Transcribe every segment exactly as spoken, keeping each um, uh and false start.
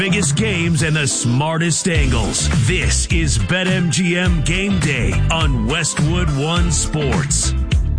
Biggest games and the smartest angles. This is BetMGM Game Day on Westwood One Sports.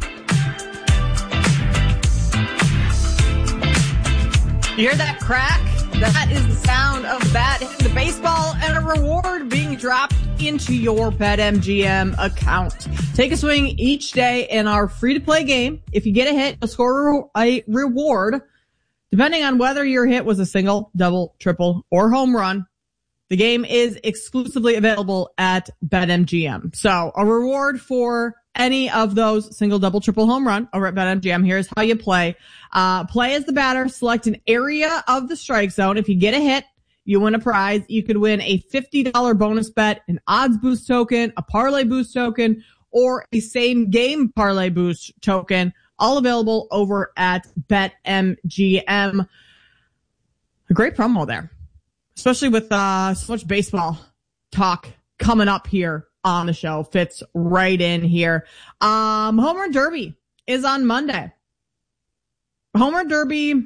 You hear that crack? That is the sound of bat hitting the baseball and a reward being dropped into your BetMGM account. Take a swing each day in our free-to-play game. If you get a hit, you'll score a reward. Depending on whether your hit was a single, double, triple, or home run, the game is exclusively available at BetMGM. So a reward for any of those single, double, triple, home run over at BetMGM. Here's how you play. Uh, play as the batter. Select an area of the strike zone. If you get a hit, you win a prize. You could win a fifty dollars bonus bet, an odds boost token, a parlay boost token, or a same game parlay boost token. All available over at BetMGM. A great promo there, especially with uh, so much baseball talk coming up here on the show. Fits right in here. Um, Home Run Derby is on Monday. Home Run Derby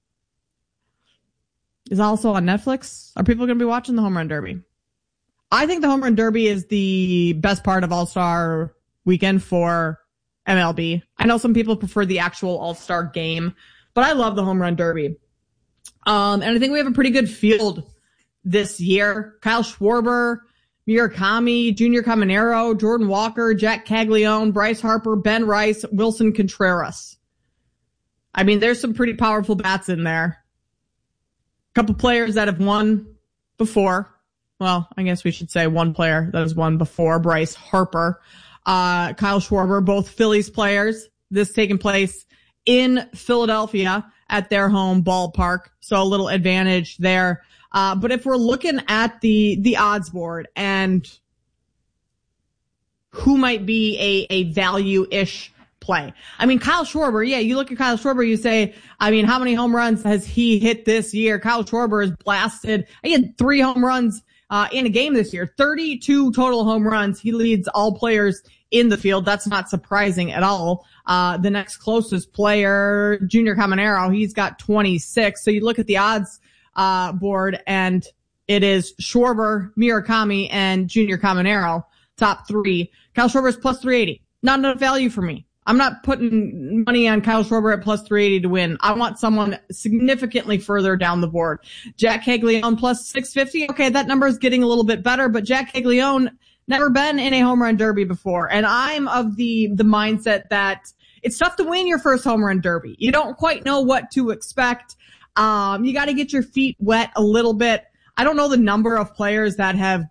is also on Netflix. Are people going to be watching the Home Run Derby? I think the Home Run Derby is the best part of All-Star Weekend for M L B. I know some people prefer the actual All-Star game, but I love the Home Run Derby. Um, and I think we have a pretty good field this year. Kyle Schwarber, Murakami, Junior Caminero, Jordan Walker, Jack Caglione, Bryce Harper, Ben Rice, Wilson Contreras. I mean, there's some pretty powerful bats in there. A couple players that have won before. Well, I guess we should say one player that has won before, Bryce Harper. Uh, Kyle Schwarber, both Phillies players. This taking place in Philadelphia at their home ballpark. So a little advantage there. Uh, but if we're looking at the, the odds board and who might be a, a value-ish play. I mean, Kyle Schwarber, yeah, you look at Kyle Schwarber, you say, I mean, how many home runs has he hit this year? Kyle Schwarber is blasted. He had three home runs uh, in a game this year, thirty-two total home runs. He leads all players in the field. That's not surprising at all. Uh, the next closest player, Junior Caminero, he's got twenty-six. So you look at the odds, uh, board and it is Schwarber, Murakami, and Junior Caminero, top three. Kyle Schwarber is plus three eighty. Not enough value for me. I'm not putting money on Kyle Schwarber at plus three eighty to win. I want someone significantly further down the board. Jack Caglione plus six fifty. Okay, that number is getting a little bit better, but Jack Caglione never been in a home run derby before. And I'm of the, the mindset that it's tough to win your first home run derby. You don't quite know what to expect. Um, you got to get your feet wet a little bit. I don't know the number of players that have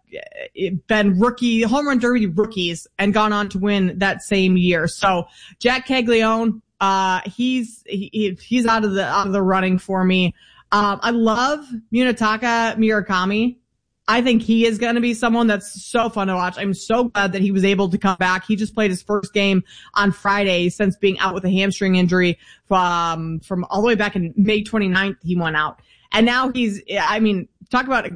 been rookie, home run derby rookies and gone on to win that same year. So Jack Caglione, uh, he's, he, he's out of the, out of the running for me. Um, I love Munetaka Murakami. I think he is going to be someone that's so fun to watch. I'm so glad that he was able to come back. He just played his first game on Friday since being out with a hamstring injury from, from all the way back in May twenty-ninth. He went out. And now he's, I mean, talk about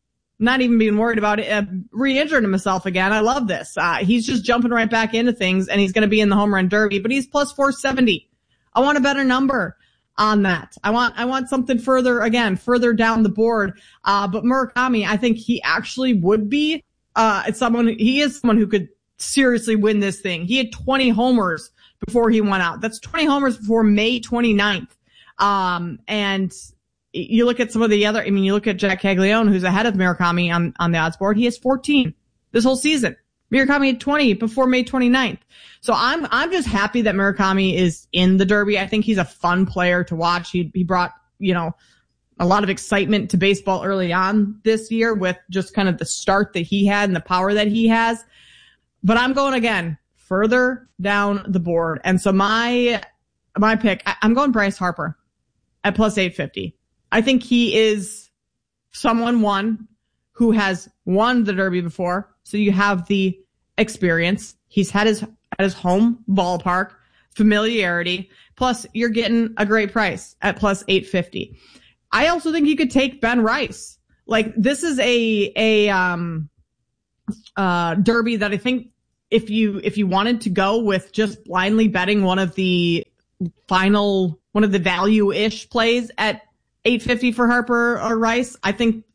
not even being worried about it, uh, re-injuring himself again. I love this. Uh, he's just jumping right back into things and he's going to be in the home run derby, but he's plus four seventy. I want a better number on that. I want, I want something further, again, further down the board. Uh, but Murakami, I think he actually would be, uh, someone, he is someone who could seriously win this thing. He had twenty homers before he went out. That's twenty homers before May twenty-ninth. Um, and you look at some of the other, I mean, you look at Jack Caglione, who's ahead of Murakami on, on the odds board. He has fourteen this whole season. Murakami had twenty before May twenty-ninth. So I'm, I'm just happy that Murakami is in the Derby. I think he's a fun player to watch. He, he brought, you know, a lot of excitement to baseball early on this year with just kind of the start that he had and the power that he has. But I'm going again further down the board. And so my, my pick, I, I'm going Bryce Harper at plus eight fifty. I think he is someone, one, who has won the Derby before. So you have the experience. He's had his, at his home ballpark, familiarity. Plus you're getting a great price at plus eight fifty. I also think you could take Ben Rice. Like this is a, a, um, uh, Derby that I think if you, if you wanted to go with just blindly betting one of the final, one of the value-ish plays at eight fifty for Harper or Rice, I think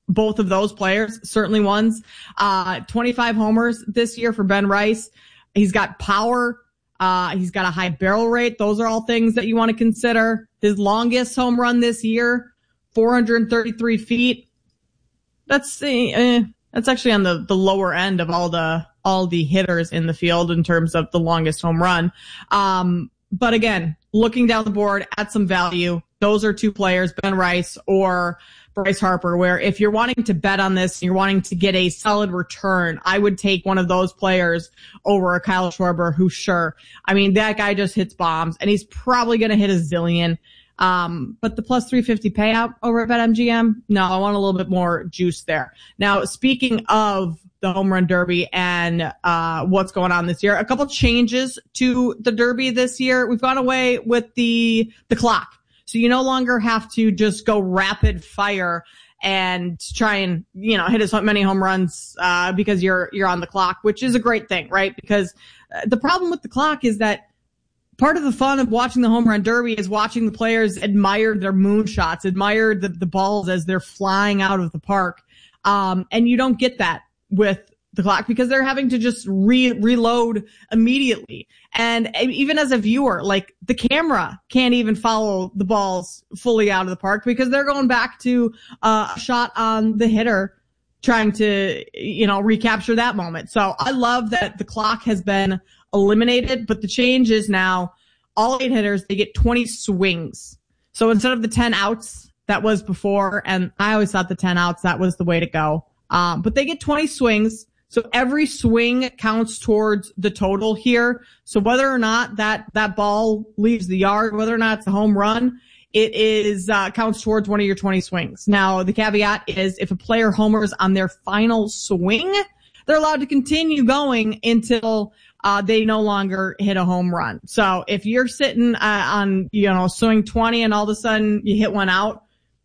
both of those players, certainly ones. Uh, twenty-five homers this year for Ben Rice. He's got power. Uh, he's got a high barrel rate. Those are all things that you want to consider. His longest home run this year, four hundred thirty-three feet. That's, eh, that's actually on the, the lower end of all the, all the hitters in the field in terms of the longest home run. Um, but again, looking down the board at some value, those are two players, Ben Rice or Bryce Harper, where if you're wanting to bet on this, you're wanting to get a solid return, I would take one of those players over a Kyle Schwarber, who sure, I mean, that guy just hits bombs and he's probably going to hit a zillion. Um, but the plus three fifty payout over at BetMGM, no, I want a little bit more juice there. Now, speaking of the home run derby and uh what's going on this year, a couple changes to the derby this year. We've gone away with the the clock. So you no longer have to just go rapid fire and try and, you know, hit as many home runs uh because you're you're on the clock, which is a great thing, right? Because the problem with the clock is that part of the fun of watching the home run derby is watching the players admire their moonshots, admire the, the balls as they're flying out of the park. Um, and you don't get that with the clock because they're having to just re- reload immediately. And even as a viewer, like the camera can't even follow the balls fully out of the park because they're going back to uh, a shot on the hitter trying to, you know, recapture that moment. So I love that the clock has been eliminated, but the change is now all eight hitters, they get twenty swings. So instead of the ten outs that was before, and I always thought the ten outs, that was the way to go. Um, but they get twenty swings. So every swing counts towards the total here. So whether or not that, that ball leaves the yard, whether or not it's a home run, it is, uh, counts towards one of your twenty swings. Now, the caveat is if a player homers on their final swing, they're allowed to continue going until, uh, they no longer hit a home run. So if you're sitting, uh, on, you know, swing twenty and all of a sudden you hit one out,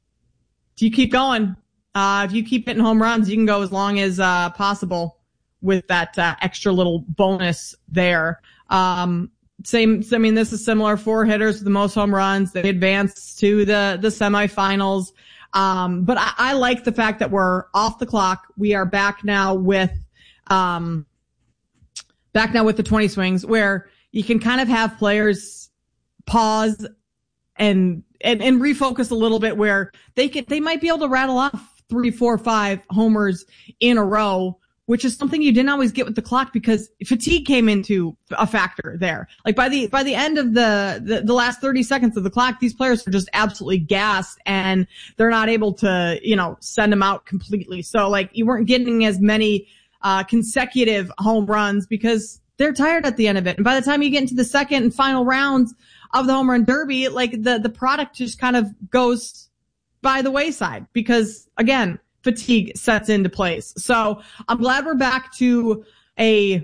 you keep going. Uh, if you keep hitting home runs, you can go as long as, uh, possible with that, uh, extra little bonus there. Um, same, I mean, this is similar. Four hitters with the most home runs. They advance to the, the semifinals. Um, but I, I like the fact that we're off the clock. We are back now with, um, back now with the twenty swings where you can kind of have players pause and, and, and refocus a little bit where they can, they might be able to rattle off three, four, five homers in a row, which is something you didn't always get with the clock because fatigue came into a factor there. Like by the, by the end of the, the, the last thirty seconds of the clock, these players are just absolutely gassed and they're not able to, you know, send them out completely. So like you weren't getting as many, uh, consecutive home runs because they're tired at the end of it. And by the time you get into the second and final rounds of the home run derby, like the, the product just kind of goes by the wayside because again, fatigue sets into place. So I'm glad we're back to a,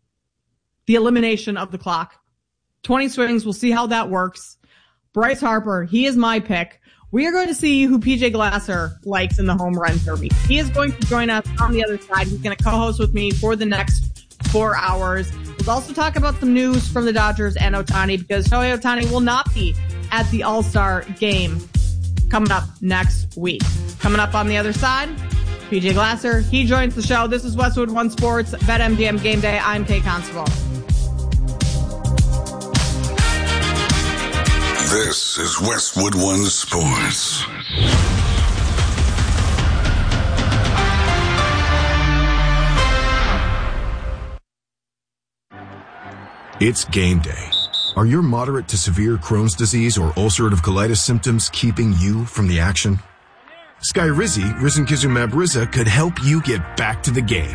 the elimination of the clock. twenty swings. We'll see how that works. Bryce Harper, he is my pick. We are going to see who P J Glasser likes in the home run derby. He is going to join us on the other side. He's going to co-host with me for the next four hours. We'll also talk about some news from the Dodgers and Ohtani because Shohei Ohtani will not be at the All-Star game coming up next week. Coming up on the other side, P J Glasser. He joins the show. This is Westwood One Sports, BetMGM Game Day. I'm Kate Constable. This is Westwood One Sports. It's game day. Are your moderate to severe Crohn's disease or ulcerative colitis symptoms keeping you from the action? Skyrizi, risankizumab Riza, could help you get back to the game.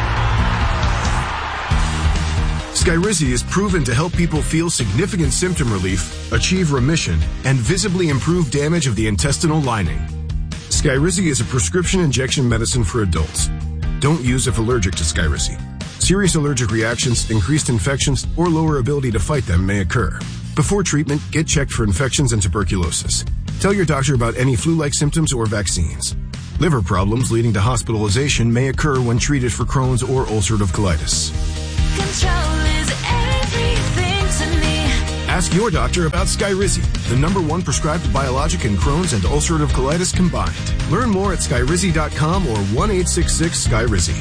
Skyrizi is proven to help people feel significant symptom relief, achieve remission, and visibly improve damage of the intestinal lining. Skyrizi is a prescription injection medicine for adults. Don't use if allergic to Skyrizi. Serious allergic reactions, increased infections, or lower ability to fight them may occur. Before treatment, get checked for infections and tuberculosis. Tell your doctor about any flu-like symptoms or vaccines. Liver problems leading to hospitalization may occur when treated for Crohn's or ulcerative colitis. Control is everything to me. Ask your doctor about Skyrizi, the number one prescribed biologic in Crohn's and ulcerative colitis combined. Learn more at skyrizi dot com or one eight six six Skyrizi.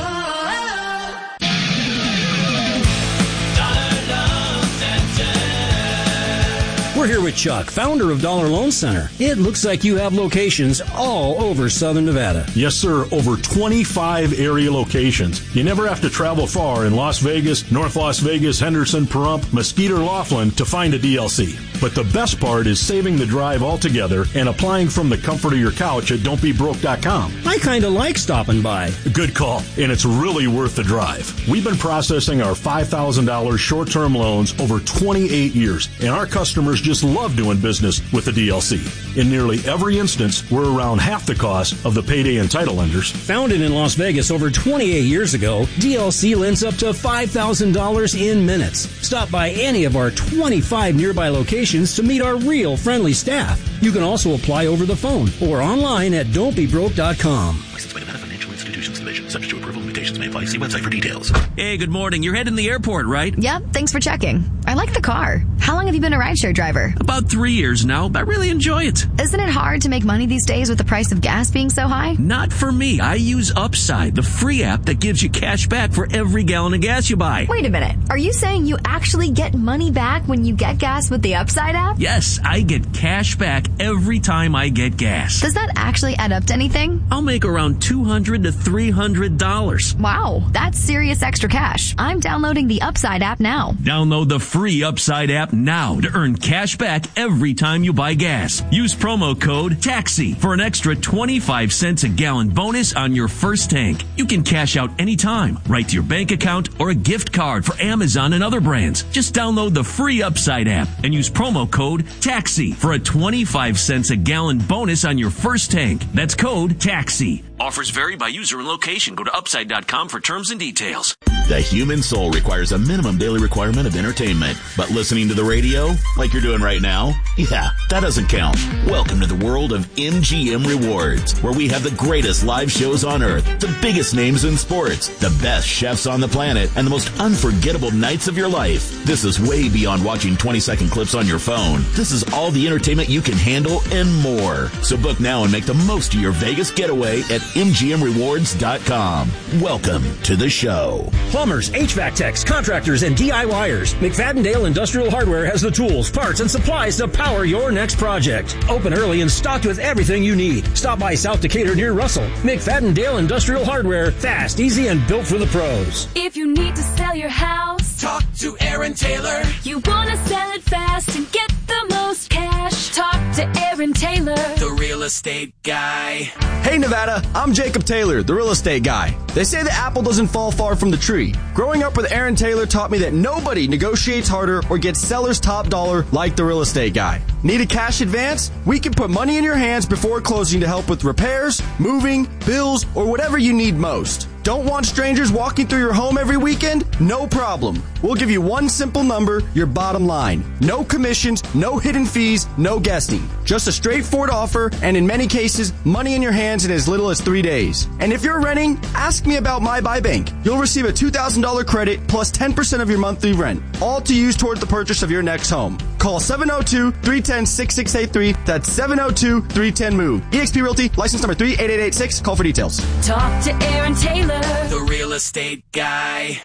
We're here with Chuck, founder of Dollar Loan Center. It looks like you have locations all over Southern Nevada. Yes, sir. Over twenty-five area locations. You never have to travel far in Las Vegas, North Las Vegas, Henderson, Pahrump, Mesquite, or Laughlin to find a D L C. But the best part is saving the drive altogether and applying from the comfort of your couch at don't be broke dot com. I kind of like stopping by. Good call, and it's really worth the drive. We've been processing our five thousand dollars short-term loans over twenty-eight years, and our customers just love doing business with the D L C. In nearly every instance, we're around half the cost of the payday and title lenders. Founded in Las Vegas over twenty-eight years ago, D L C lends up to five thousand dollars in minutes. Stop by any of our twenty-five nearby locations to meet our real friendly staff. You can also apply over the phone or online at don't be broke dot com. Licensed by Nevada Financial Institutions Division. Subject to approval, limitations may apply. See website for details. Hey, good morning. You're heading to the airport, right? Yep, thanks for checking. I like the car. How long have you been a rideshare driver? About three years now. I really enjoy it. Isn't it hard to make money these days with the price of gas being so high? Not for me. I use Upside, the free app that gives you cash back for every gallon of gas you buy. Wait a minute. Are you saying you actually get money back when you get gas with the Upside app? Yes, I get cash back every time I get gas. Does that actually add up to anything? I'll make around two hundred to three hundred dollars. Wow, that's serious extra cash. I'm downloading the Upside app now. Download the free Upside app now to earn cash back every time you buy gas. Use promo code TAXI for an extra twenty-five cents a gallon bonus on your first tank. You can cash out anytime, right to your bank account or a gift card for Amazon and other brands. Just download the free Upside app and use promo code TAXI for a twenty-five cents a gallon bonus on your first tank. That's code TAXI. Offers vary by user and location. Go to upside dot com for terms and details. The human soul requires a minimum daily requirement of entertainment. But listening to the radio, like you're doing right now, yeah, that doesn't count. Welcome to the world of M G M Rewards, where we have the greatest live shows on earth, the biggest names in sports, the best chefs on the planet, and the most unforgettable nights of your life. This is way beyond watching twenty-second clips on your phone. This is all the entertainment you can handle and more. So book now and make the most of your Vegas getaway at M G M rewards dot com. Welcome to the show. Plumbers, H V A C techs, contractors, and DIYers. McFadden-Dale Industrial Hardware has the tools, parts, and supplies to power your next project. Open early and stocked with everything you need. Stop by South Decatur near Russell. McFadden-Dale Industrial Hardware. Fast, easy, and built for the pros. If you need to sell your house, talk to Aaron Taylor. You want to sell it fast and get the most cash, talk to Aaron Taylor, the real estate guy. Hey Nevada, I'm Jacob Taylor, the real estate guy. They say the apple doesn't fall far from the tree. Growing up with Aaron Taylor taught me that nobody negotiates harder or gets seller's top dollar like the real estate guy. Need a cash advance? We can put money in your hands before closing to help with repairs, moving, bills, or whatever you need most. Don't want strangers walking through your home every weekend? No problem. We'll give you one simple number, your bottom line. No commissions, no hidden fees, no guessing. Just a straightforward offer, and in many cases, money in your hands in as little as three days. And if you're renting, ask me about My Buy Bank. You'll receive a two thousand dollars credit plus ten percent of your monthly rent, all to use toward the purchase of your next home. Call seven oh two, three one oh, six six eight three. That's seven oh two, three one oh, move. eXp Realty, license number three eight eight eight six. Call for details. talk to Aaron Taylor, the real estate guy.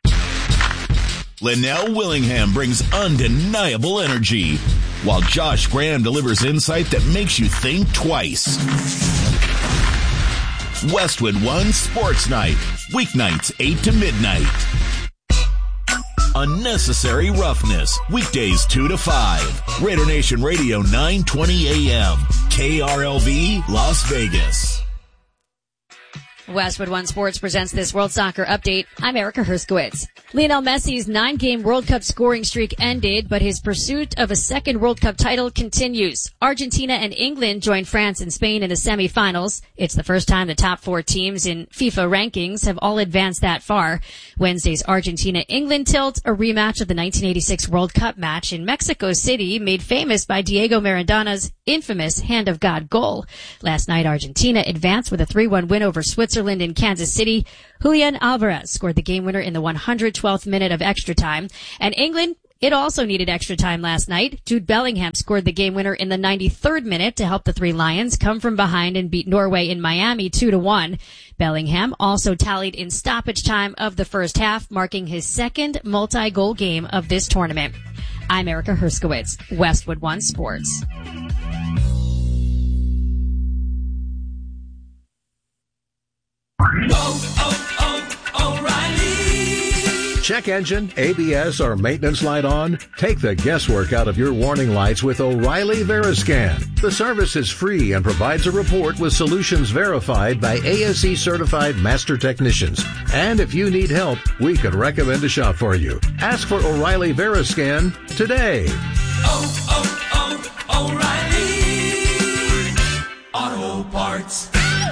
Linnell Willingham brings undeniable energy, while Josh Graham delivers insight that makes you think twice. Westwood One Sports Night, weeknights eight to midnight. Unnecessary Roughness, weekdays two to five. Raider Nation Radio nine twenty A M, K R L V, Las Vegas. Westwood One Sports presents this World Soccer Update. I'm Erica Herskowitz. Lionel Messi's nine-game World Cup scoring streak ended, but his pursuit of a second World Cup title continues. Argentina and England join France and Spain in the semifinals. It's the first time the top four teams in FIFA rankings have all advanced that far. Wednesday's Argentina-England tilt, a rematch of the nineteen eighty-six World Cup match in Mexico City, made famous by Diego Maradona's infamous Hand of God goal. Last night, Argentina advanced with a three one win over Switzerland in Kansas City. Julian Alvarez scored the game winner in the one hundred twelfth minute of extra time. And England It also needed extra time last night. Jude Bellingham scored the game winner in the ninety-third minute to help the Three Lions come from behind and beat Norway in Miami two to one. Bellingham also tallied in stoppage time of the first half, marking his second multi-goal game of this tournament. I'm Erica Herskowitz, Westwood One Sports. Oh, oh, oh, O'Reilly. Check engine, A B S, or maintenance light on? Take the guesswork out of your warning lights with O'Reilly Veriscan. The service is free and provides a report with solutions verified by A S E certified master technicians. And if you need help, we could recommend a shop for you. Ask for O'Reilly Veriscan today. Oh, oh, oh, O'Reilly Auto Parts.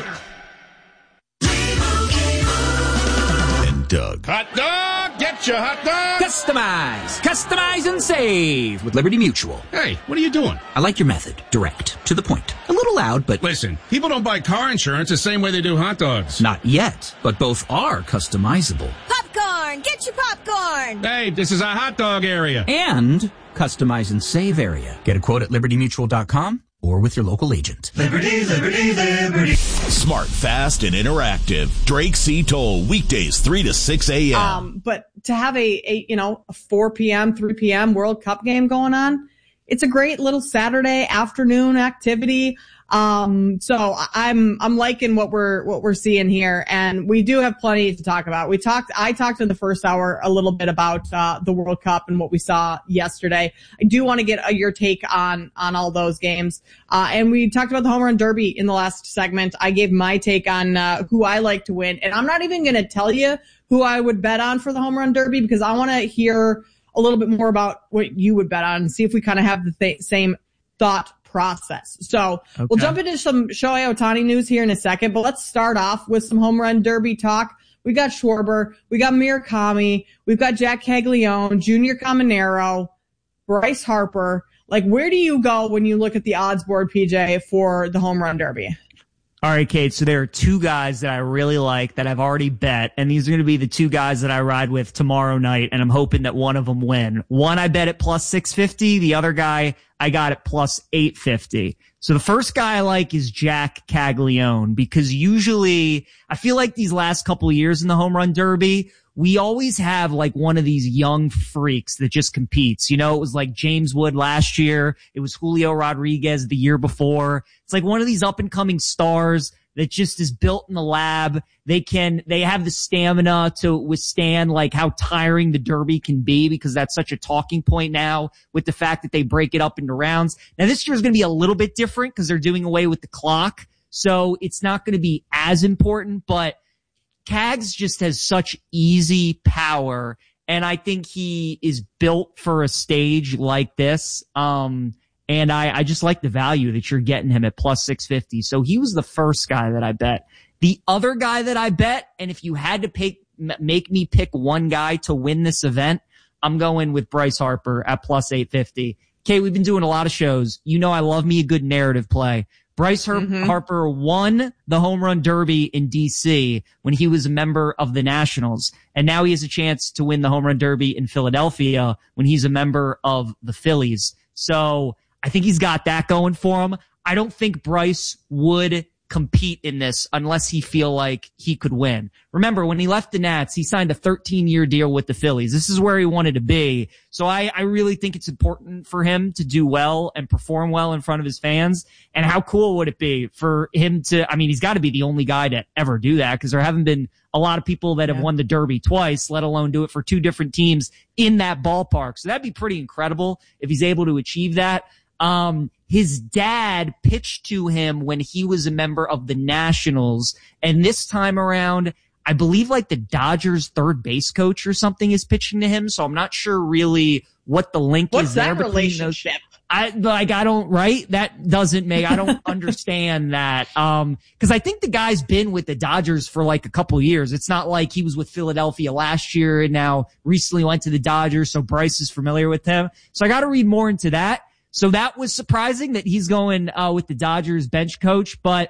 Doug. Hot dog! Get your hot dog! Customize! Customize and save with Liberty Mutual. Hey, what are you doing? I like your method. Direct. To the point. A little loud, but... Listen, people don't buy car insurance the same way they do hot dogs. Not yet, but both are customizable. Popcorn! Get your popcorn! Hey, this is our hot dog area. And customize and save area. Get a quote at liberty mutual dot com or with your local agent. Liberty, Liberty, Liberty. Smart, fast, and interactive. Drake C. Toll, weekdays three to six a.m. Um, but to have a, a, you know, a four p.m., three p.m. World Cup game going on, it's a great little Saturday afternoon activity. Um, so I'm, I'm liking what we're, what we're seeing here. And we do have plenty to talk about. We talked, I talked in the first hour a little bit about, uh, the World Cup and what we saw yesterday. I do want to get a, your take on, on all those games. Uh, and we talked about the home run derby in the last segment. I gave my take on, uh, who I like to win. And I'm not even going to tell you who I would bet on for the home run derby because I want to hear a little bit more about what you would bet on and see if we kind of have the th- same thought process. So okay. We'll jump into some Shohei Ohtani news here in a second, but let's start off with some home run derby talk. We got Schwarber, we got Murakami, we've got Jack Caglione, Junior Caminero, Bryce Harper. Like, where do you go when you look at the odds board, P J, for the home run derby? All right, Kate, so there are two guys that I really like that I've already bet, and these are going to be the two guys that I ride with tomorrow night, and I'm hoping that one of them win. One I bet at plus six fifty, the other guy I got at plus eight fifty. So the first guy I like is Jack Caglione, because usually I feel like these last couple of years in the home run derby, we always have like one of these young freaks that just competes. You know, it was like James Wood last year. It was Julio Rodriguez the year before. It's like one of these up and coming stars that just is built in the lab. They can, they have the stamina to withstand like how tiring the derby can be, because that's such a talking point now with the fact that they break it up into rounds. Now this year is going to be a little bit different because they're doing away with the clock. So it's not going to be as important, but Cags just has such easy power, and I think he is built for a stage like this. Um, and I, I just like the value that you're getting him at plus six fifty. So he was the first guy that I bet. The other guy that I bet, and if you had to pick, make me pick one guy to win this event, I'm going with Bryce Harper at plus eight fifty. Okay, we've been doing a lot of shows. You know I love me a good narrative play. Bryce Har- mm-hmm. Harper won the home run derby in D C when he was a member of the Nationals. And now he has a chance to win the home run derby in Philadelphia when he's a member of the Phillies. So I think he's got that going for him. I don't think Bryce would compete in this unless he feel like he could win. Remember, when he left the Nats, he signed a thirteen year deal with the Phillies. This is where he wanted to be. So I, I really think it's important for him to do well and perform well in front of his fans. And how cool would it be for him to, I mean, he's got to be the only guy to ever do that, because there haven't been a lot of people that have yeah. won the Derby twice, let alone do it for two different teams in that ballpark. So that'd be pretty incredible if he's able to achieve that. Um, his dad pitched to him when he was a member of the Nationals. And this time around, I believe like the Dodgers third base coach or something is pitching to him. So I'm not sure really what the link What's is there that between relationship? those. I, like, I don't, right? That doesn't make, I don't understand that. Um, cause I think the guy's been with the Dodgers for like a couple years. It's not like he was with Philadelphia last year and now recently went to the Dodgers. So Bryce is familiar with him. So I got to read more into that. So that was surprising that he's going uh, with the Dodgers bench coach. But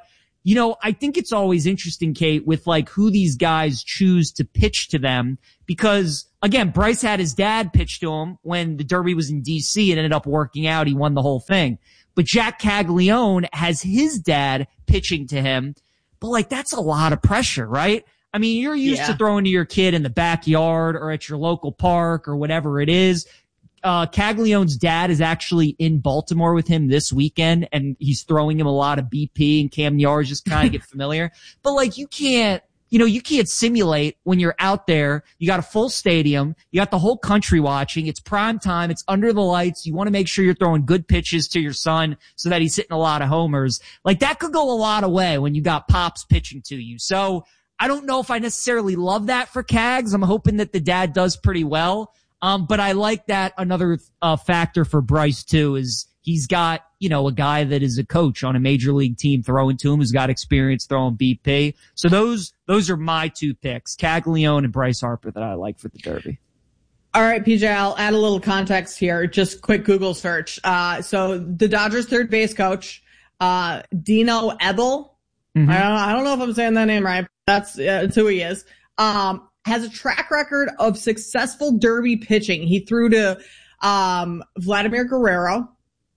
you know, I think it's always interesting, Kate, with like who these guys choose to pitch to them, because again, Bryce had his dad pitch to him when the Derby was in D C and ended up working out. He won the whole thing. But Jack Caglione has his dad pitching to him. But like, that's a lot of pressure, right? I mean, you're used Yeah. to throwing to your kid in the backyard or at your local park or whatever it is. Uh, Caglione's dad is actually in Baltimore with him this weekend, and he's throwing him a lot of B P, and Cam Yards just kind of get familiar. But like, you can't, you know, you can't simulate when you're out there. You got a full stadium. You got the whole country watching. It's prime time. It's under the lights. You want to make sure you're throwing good pitches to your son so that he's hitting a lot of homers. Like, that could go a lot of way when you got Pops pitching to you. So I don't know if I necessarily love that for Cags. I'm hoping that the dad does pretty well. Um, but I like that. Another uh, factor for Bryce too is he's got, you know, a guy that is a coach on a major league team throwing to him, who's got experience throwing B P. So those, those are my two picks, Caglione and Bryce Harper, that I like for the Derby. All right, P J, I'll add a little context here. Just quick Google search. Uh, so the Dodgers third base coach, uh, Dino Ebel. Mm-hmm. I don't, I don't know if I'm saying that name right. But that's, uh, that's who he is. Um, has a track record of successful Derby pitching. He threw to, um, Vladimir Guerrero,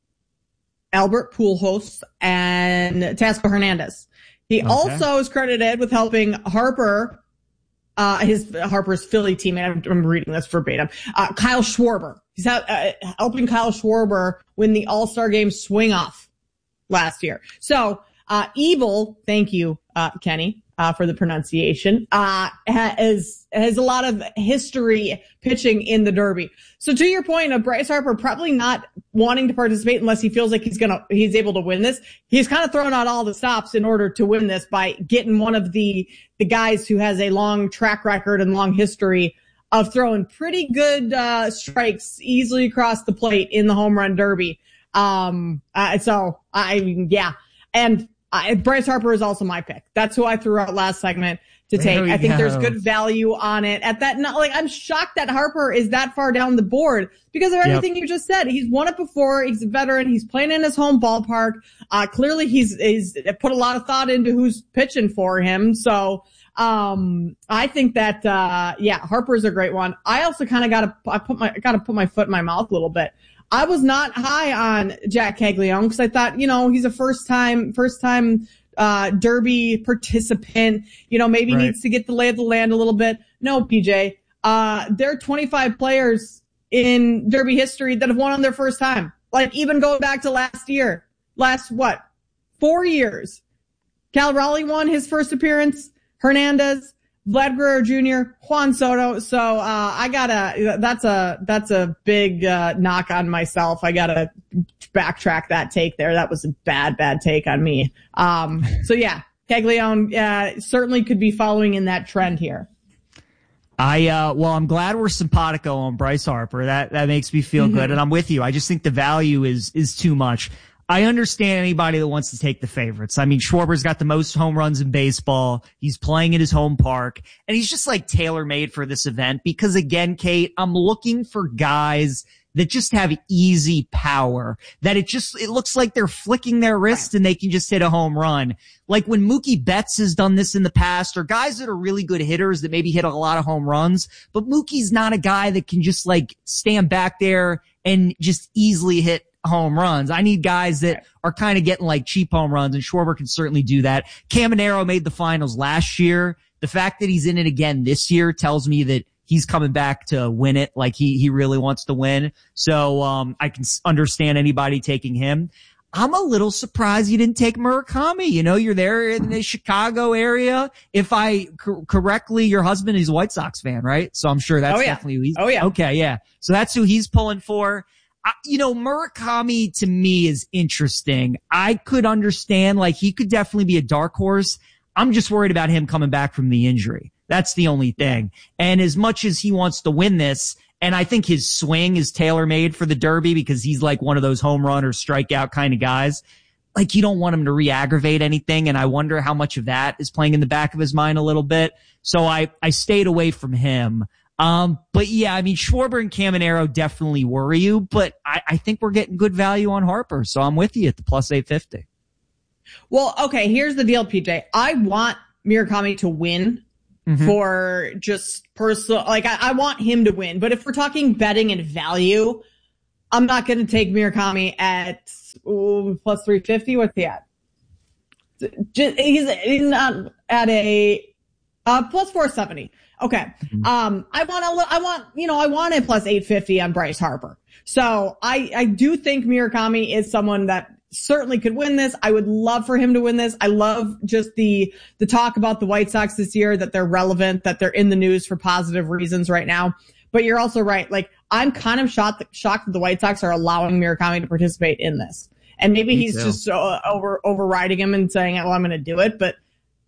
Albert Pujols, and Teoscar Hernandez. He okay. also is credited with helping Harper, uh, his Harper's Philly teammate. I'm, I'm reading this verbatim. Uh, Kyle Schwarber. He's ha- uh, helping Kyle Schwarber win the All-Star Game swing off last year. So, uh, Evil, thank you, uh, Kenny, uh, for the pronunciation, uh, has, has a lot of history pitching in the Derby. So to your point of Bryce Harper probably not wanting to participate unless he feels like he's gonna, he's able to win this. He's kind of thrown out all the stops in order to win this by getting one of the, the guys who has a long track record and long history of throwing pretty good, uh, strikes easily across the plate in the home run Derby. Um, uh, so I mean, yeah. And, Uh, Bryce Harper is also my pick. That's who I threw out last segment to take. I think go. there's good value on it at that. Not like I'm shocked that Harper is that far down the board because of everything yep. you just said. He's won it before. He's a veteran. He's playing in his home ballpark. Uh, clearly he's, he's put a lot of thought into who's pitching for him. So, um, I think that, uh, yeah, Harper's a great one. I also kind of got to, I put my, got to put my foot in my mouth a little bit. I was not high on Jack Caglione because I thought, you know, he's a first time, first time, uh, Derby participant, you know, maybe right. needs to get the lay of the land a little bit. No, P J, uh, there are twenty-five players in Derby history that have won on their first time. Like even going back to last year, last what, four years. Cal Raleigh won his first appearance, Hernandez, Vlad Guerrero Junior, Juan Soto. So, uh, I gotta, that's a, that's a big, uh, knock on myself. I gotta backtrack that take there. That was a bad, bad take on me. Um, so yeah, Caglione, uh, certainly could be following in that trend here. I, uh, well, I'm glad we're simpatico on Bryce Harper. That, that makes me feel mm-hmm. good. And I'm with you. I just think the value is, is too much. I understand anybody that wants to take the favorites. I mean, Schwarber's got the most home runs in baseball. He's playing at his home park, and he's just like tailor-made for this event because, again, Kate, I'm looking for guys that just have easy power, that it just, it looks like they're flicking their wrist and they can just hit a home run. Like when Mookie Betts has done this in the past, or guys that are really good hitters that maybe hit a lot of home runs, but Mookie's not a guy that can just like stand back there and just easily hit home runs. I need guys that are kind of getting like cheap home runs, and Schwarber can certainly do that. Caminero made the finals last year. The fact that he's in it again this year tells me that he's coming back to win it. Like he, he really wants to win. So, um, I can understand anybody taking him. I'm a little surprised you didn't take Murakami. You know, you're there in the Chicago area. If I co- correctly, your husband is a White Sox fan, right? So I'm sure that's oh, yeah. definitely who he's. Oh yeah. Okay. Yeah. So that's who he's pulling for. I, you know, Murakami to me is interesting. I could understand, like, he could definitely be a dark horse. I'm just worried about him coming back from the injury. That's the only thing. And as much as he wants to win this, and I think his swing is tailor-made for the Derby because he's like one of those home run or strikeout kind of guys, like you don't want him to re-aggravate anything. And I wonder how much of that is playing in the back of his mind a little bit. So I, I stayed away from him. Um, but yeah, I mean, Schwarber and Caminero definitely worry you, but I, I think we're getting good value on Harper. So I'm with you at the plus eight fifty. Well, okay, here's the deal, P J. I want Murakami to win mm-hmm. for just personal, like I, I want him to win. But if we're talking betting and value, I'm not going to take Murakami at ooh, plus three fifty. What's he at? Just, he's, he's not at a uh, plus four seventy. Okay. Mm-hmm. Um, I want to, I want, you know, I want a plus eight fifty on Bryce Harper. So I, I do think Murakami is someone that certainly could win this. I would love for him to win this. I love just the, the talk about the White Sox this year, that they're relevant, that they're in the news for positive reasons right now. But you're also right. Like, I'm kind of shocked, shocked that the White Sox are allowing Murakami to participate in this. And maybe Me he's too. just uh, over, overriding him and saying, well, I'm going to do it. But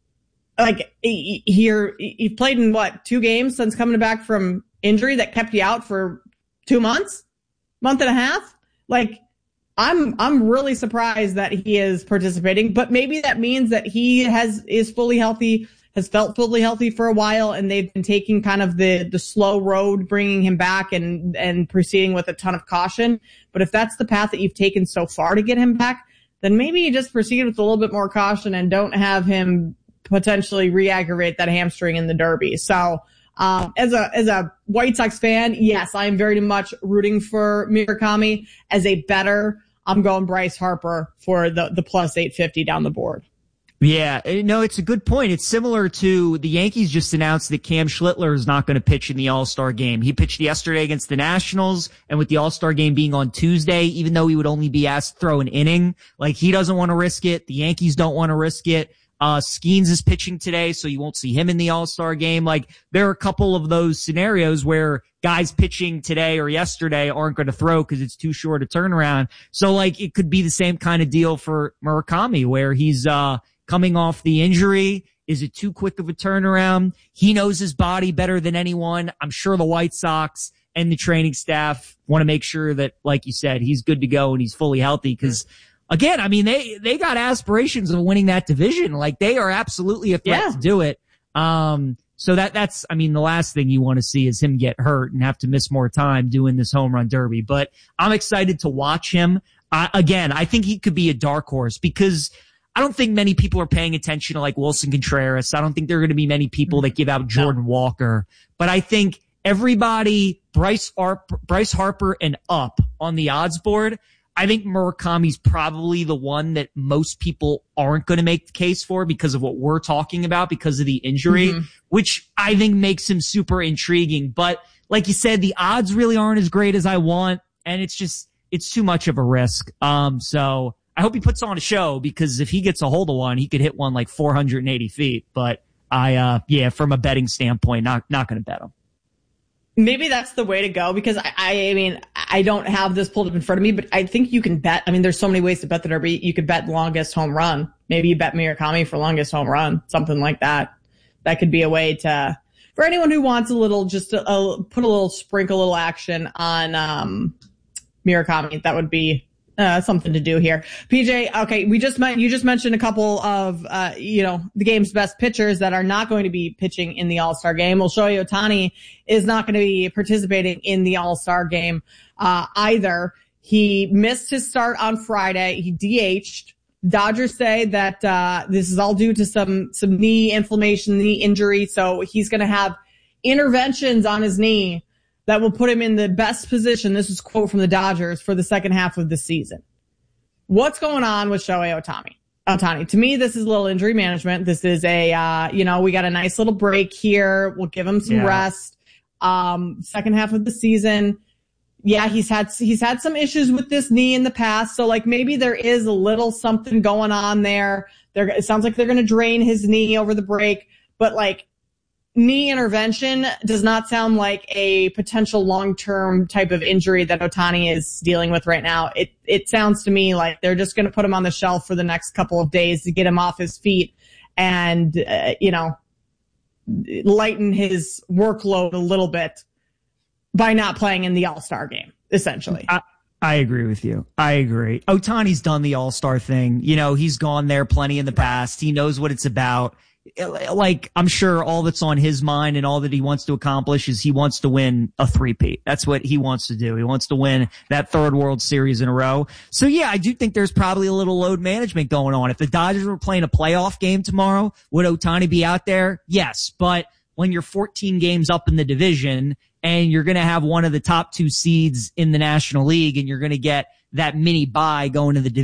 like, he, he, he played in what, two games since coming back from injury that kept you out for two months, month and a half. Like, I'm, I'm really surprised that he is participating, but maybe that means that he has, is fully healthy, has felt fully healthy for a while, and they've been taking kind of the, the slow road, bringing him back and, and proceeding with a ton of caution. But if that's the path that you've taken so far to get him back, then maybe you just proceed with a little bit more caution and don't have him potentially re-aggravate that hamstring in the Derby. So, um, as a, as a White Sox fan, yes, I am very much rooting for Murakami. As a bettor, I'm going Bryce Harper for the, the plus eight fifty down the board. Yeah, no, it's a good point. It's similar to the Yankees just announced that Cam Schlittler is not going to pitch in the All-Star game. He pitched yesterday against the Nationals, and with the All-Star game being on Tuesday, even though he would only be asked to throw an inning, like, he doesn't want to risk it. The Yankees don't want to risk it. Uh, Skeens is pitching today, so you won't see him in the All-Star game. Like, there are a couple of those scenarios where guys pitching today or yesterday aren't going to throw because it's too short a turnaround. So, like, it could be the same kind of deal for Murakami, where he's, uh, coming off the injury. Is it too quick of a turnaround? He knows his body better than anyone. I'm sure the White Sox and the training staff want to make sure that, like you said, he's good to go and he's fully healthy. Because, again, I mean, they, they got aspirations of winning that division. Like, they are absolutely a threat yeah. to do it. Um, so that, that's, I mean, the last thing you want to see is him get hurt and have to miss more time doing this home run derby. But I'm excited to watch him. Uh, again, I think he could be a dark horse because I don't think many people are paying attention to like Wilson Contreras. I don't think there are going to be many people that give out Jordan Walker, but I think everybody, Bryce Harper, Bryce Harper and up on the odds board, I think Murakami's probably the one that most people aren't going to make the case for because of what we're talking about, because of the injury, mm-hmm. which I think makes him super intriguing. But like you said, the odds really aren't as great as I want. And it's just, it's too much of a risk. Um, so I hope he puts on a show, because if he gets a hold of one, he could hit one like four hundred eighty feet. But I, uh, yeah, from a betting standpoint, not, not going to bet him. Maybe that's the way to go, because I, I mean, I don't have this pulled up in front of me, but I think you can bet. I mean, there's so many ways to bet the Derby. You could bet longest home run. Maybe you bet Murakami for longest home run, something like that. That could be a way to, for anyone who wants a little, just a, a put a little sprinkle, a little action on, um, Murakami. That would be, uh, something to do here. P J, okay, we just met, you just mentioned a couple of, uh, you know, the game's best pitchers that are not going to be pitching in the All-Star game. Well, Shohei Ohtani is not going to be participating in the All-Star game, uh, either. He missed his start on Friday. He D H'd. Dodgers say that, uh, this is all due to some, some knee inflammation, knee injury. So he's going to have interventions on his knee that will put him in the best position. This is a quote from the Dodgers for the second half of the season. What's going on with Shohei Ohtani? Ohtani. To me, this is a little injury management. This is a, uh, you know, we got a nice little break here. We'll give him some yeah. rest. Um, second half of the season. Yeah, he's had, he's had some issues with this knee in the past. So like maybe there is a little something going on there. There, it sounds like they're going to drain his knee over the break, but like, knee intervention does not sound like a potential long-term type of injury that Ohtani is dealing with right now. It it sounds to me like they're just going to put him on the shelf for the next couple of days to get him off his feet and, uh, you know, lighten his workload a little bit by not playing in the All-Star game, essentially. I, I agree with you. I agree. Ohtani's done the All-Star thing. You know, he's gone there plenty in the past. He knows what it's about. like, I'm sure all that's on his mind and all that he wants to accomplish is he wants to win a three-peat. That's what he wants to do. He wants to win that third World Series in a row. So yeah, I do think there's probably a little load management going on. If the Dodgers were playing a playoff game tomorrow, would Ohtani be out there? Yes, but when you're fourteen games up in the division and you're going to have one of the top two seeds in the National League and you're going to get that mini bye going to the division,